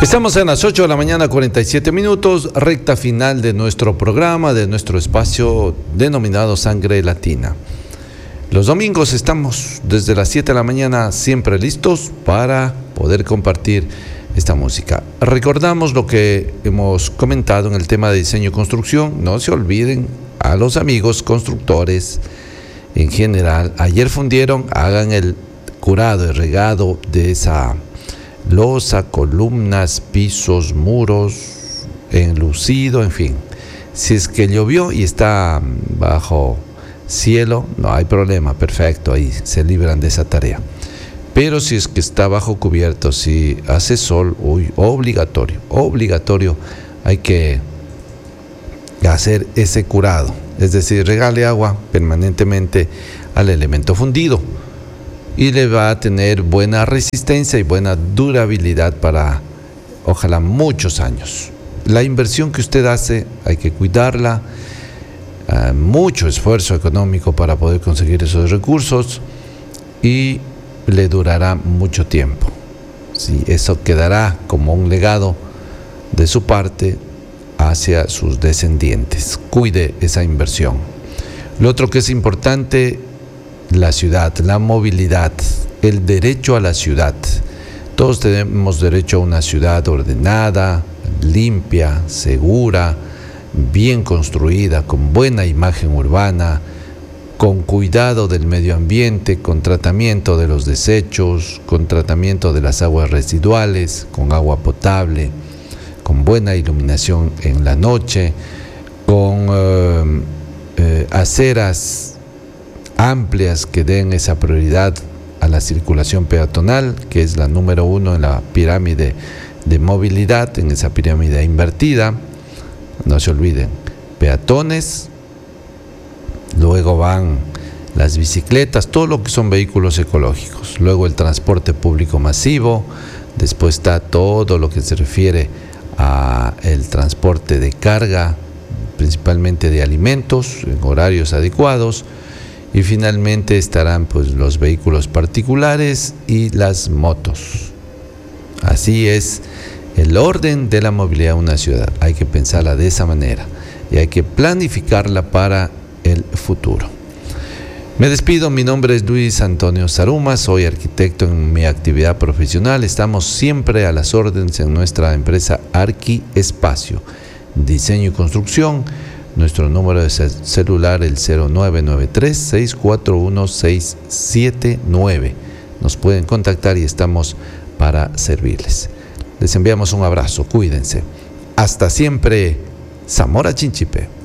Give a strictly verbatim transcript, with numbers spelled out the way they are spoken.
Estamos en las ocho de la mañana, cuarenta y siete minutos, recta final de nuestro programa, de nuestro espacio denominado Sangre Latina. Los domingos estamos desde las siete de la mañana siempre listos para poder compartir esta música. Recordamos lo que hemos comentado en el tema de diseño y construcción. No se olviden a los amigos constructores en general. Ayer fundieron, hagan el curado, el regado de esa losa, columnas, pisos, muros, enlucido, en fin. Si es que llovió y está bajo cielo, no hay problema, perfecto, ahí se libran de esa tarea. Pero si es que está bajo cubierto, si hace sol, uy, obligatorio, obligatorio, hay que hacer ese curado, es decir, regale agua permanentemente al elemento fundido y le va a tener buena resistencia y buena durabilidad para, ojalá, muchos años. La inversión que usted hace hay que cuidarla, uh, mucho esfuerzo económico para poder conseguir esos recursos y le durará mucho tiempo. Sí, eso quedará como un legado de su parte hacia sus descendientes. Cuide esa inversión. Lo otro que es importante, la ciudad, la movilidad, el derecho a la ciudad. Todos tenemos derecho a una ciudad ordenada, limpia, segura, bien construida, con buena imagen urbana, con cuidado del medio ambiente, con tratamiento de los desechos, con tratamiento de las aguas residuales, con agua potable, con buena iluminación en la noche, con eh, eh, aceras amplias que den esa prioridad a la circulación peatonal, que es la número uno en la pirámide de movilidad, en esa pirámide invertida. No se olviden, peatones, luego van las bicicletas, todo lo que son vehículos ecológicos, luego el transporte público masivo, después está todo lo que se refiere a el transporte de carga, principalmente de alimentos, en horarios adecuados. Y finalmente estarán pues los vehículos particulares y las motos. Así es el orden de la movilidad de una ciudad. Hay que pensarla de esa manera y hay que planificarla para el futuro. Me despido, mi nombre es Luis Antonio Zaruma, soy arquitecto en mi actividad profesional. Estamos siempre a las órdenes en nuestra empresa Arqui Espacio, diseño y construcción. Nuestro número de celular, el cero nueve nueve tres, seis cuatro uno, seis siete nueve. Nos pueden contactar y estamos para servirles. Les enviamos un abrazo, cuídense. Hasta siempre, Zamora Chinchipe.